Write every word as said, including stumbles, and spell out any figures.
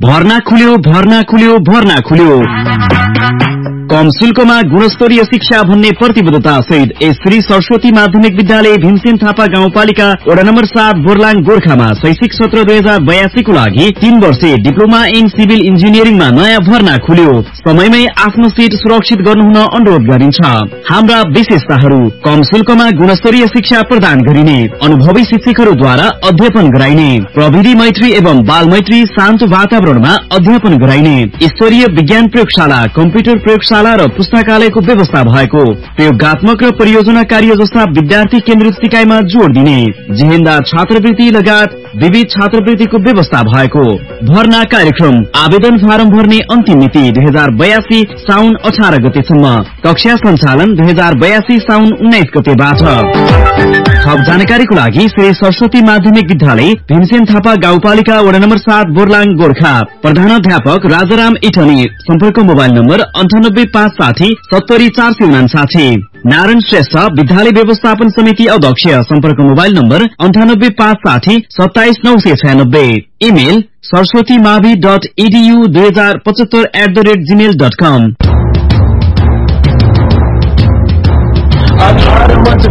भर्ना खुल्यो भर्ना खुल्यो भर्ना खुल्यो कम शुल्कमा गुणस्तरीय शिक्षा भन्ने प्रतिबद्धता सहित श्री सरस्वती माध्यमिक विद्यालय भीमसेन थापा गाउँपालिका वडा नम्बर सात बोरलाङ गोर्खामा शैक्षिक सत्र दुई हजार बयासी को लागि तीन वर्षे डिप्लोमा इन सिभिल इन्जिनियरिङमा नयाँ भर्ना खुल्यो। समयमै आफ्नो सीट सुरक्षित गर्नुहुन अनुरोध गरिन्छ। हाम्रा विशेषताहरू कम शुल्कमा गुणस्तरीय शिक्षा प्रदान गरिने, अनुभवी शिक्षकहरूद्वारा अध्यापन गराइने, प्रविधि मैत्री एवं बाल मैत्री शान्त वातावरणमा अध्यापन गराइने, स्तरीय विज्ञान प्रयोगशाला, कम्प्युटर प्रयोगशाला र पुस्तकालयको व्यवस्था भएको, प्रयोगात्मक र परियोजना कार्य जस्ता विद्यार्थी केन्द्रित सिकाइमा जोड़ दिने, जेहेन्दा छात्रवृत्ति लगायत विविध छात्रवृत्तिको व्यवस्था भएको। भर्ना कार्यक्रम आवेदन फारम भर्ने अन्तिम मिति दुई हजार बयासी साउन अठार गतेसम्म। कक्षा सञ्चालन दुई हजार बयासी साउन उन्नाइस गतेबाट। थप जानकारीको लागि श्री सरस्वती माध्यमिक विद्यालय भीमसेन थापा गाउँपालिका वडा नम्बर सात बोरलाङ गोर्खा, प्रधानाध्यापक राजाराम इटनी। सम्पर्क मोबाइल नम्बर अन्ठानब्बे पाँच साठी सत्तरी चार सय उनासाठी। नारायण श्रेष्ठ विद्यालय व्यवस्थापन समिति अध्यक्ष। सम्पर्क मोबाइल नम्बर अन्ठानब्बे पाँच साठी सत्ताइस नौ सय छयानब्बे। इमेल सरस्वती मावि डट इडियू दुई हजार पचहत्तर at the rate Gmail dot com.